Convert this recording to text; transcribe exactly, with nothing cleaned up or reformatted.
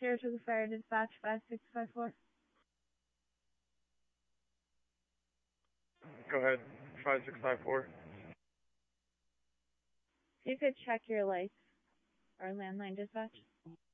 Saratoga Fire Dispatch five six five four. Go ahead, five six five four. If you could check your lights, our landline dispatch.